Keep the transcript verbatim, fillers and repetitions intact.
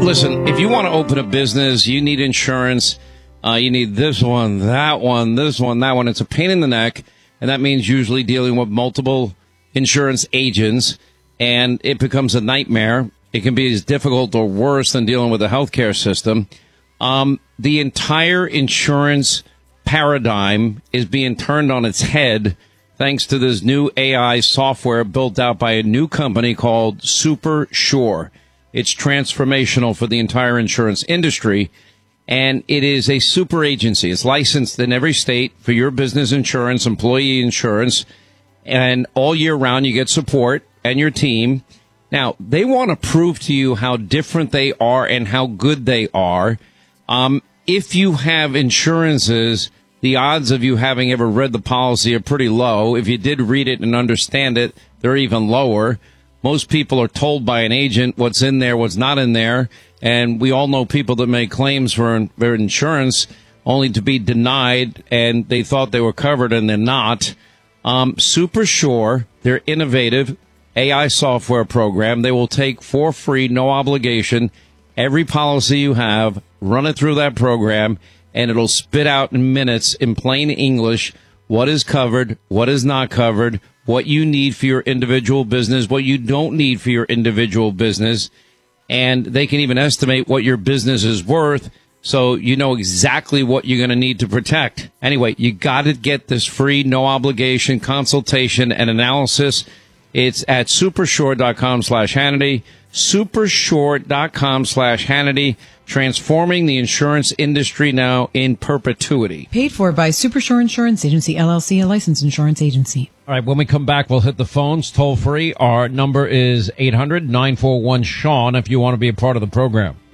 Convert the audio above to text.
Listen, if you want to open a business, you need insurance. Uh, you need this one, that one, this one, that one. It's a pain in the neck, and that means usually dealing with multiple insurance agents, and it becomes a nightmare. It can be as difficult or worse than dealing with the healthcare system. Um, the entire insurance paradigm is being turned on its head thanks to this new A I software built out by a new company called SuperSure. It's transformational for the entire insurance industry, and it is a super agency. It's licensed in every state for your business insurance, employee insurance, and all year round you get support and your team. Now, they want to prove to you how different they are and how good they are. Um, if you have insurances, the odds of you having ever read the policy are pretty low. If you did read it and understand it, they're even lower. Most people are told by an agent what's in there, what's not in there. And we all know people that make claims for their insurance only to be denied, and they thought they were covered and they're not. Um, SuperSure, they're innovative A I software program. They will take for free, no obligation, every policy you have, run it through that program, and it'll spit out in minutes in plain English what is covered, what is not covered, what you need for your individual business, what you don't need for your individual business. And they can even estimate what your business is worth, so you know exactly what you're going to need to protect. Anyway, you got to get this free, no obligation consultation and analysis. It's at supersure.com slash Hannity, supersure.com slash Hannity, transforming the insurance industry now in perpetuity. Paid for by Supersure Insurance Agency, L L C, a licensed insurance agency. All right, when we come back, we'll hit the phones toll free. Our number is eight hundred nine four one Sean if you want to be a part of the program.